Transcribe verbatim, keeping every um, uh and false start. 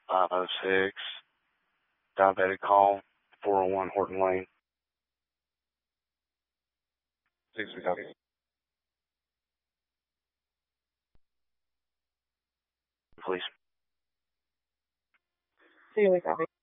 five oh six, diabetic call, four oh one Horton Lane. Six, we copy. Please. See you, we copy.